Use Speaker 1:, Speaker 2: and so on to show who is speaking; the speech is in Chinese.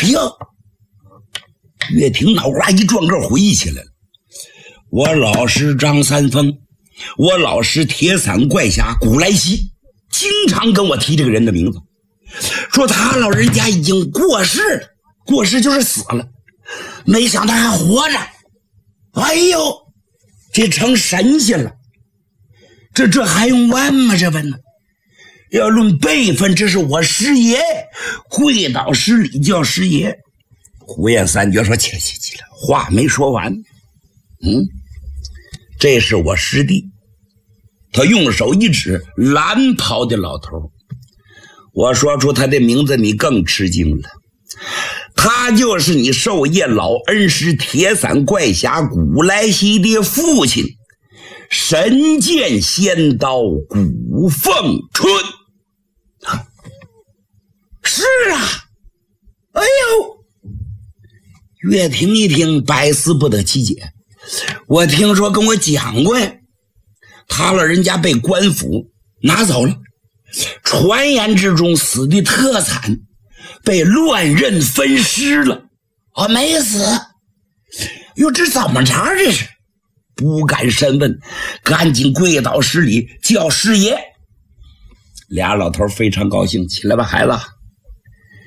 Speaker 1: 哎呦，岳霆脑瓜一转个回忆起来了。我老师张三丰，我老师铁伞怪侠古来稀，经常跟我提这个人的名字，说他老人家已经过世了，过世就是死了，没想到还活着。哎呦，这成神仙了，这还用问吗？这问呢？要论辈分，这是我师爷，跪倒施礼叫师爷。胡彦三绝说：“起来，话没说完。这是我师弟。”他用手一指蓝袍的老头。我说出他的名字，你更吃惊了。他就是你授业老恩师铁伞怪侠古来稀的父亲，神剑仙刀古凤春。是啊，哎呦！岳霆一听，百思不得其解。我听说跟我讲过呀，他老人家被官府拿走了，传言之中死的特惨，被乱刃分尸了。没死。哟，这怎么着这是？不敢深问，赶紧跪倒施礼叫师爷。俩老头非常高兴，起来吧孩子。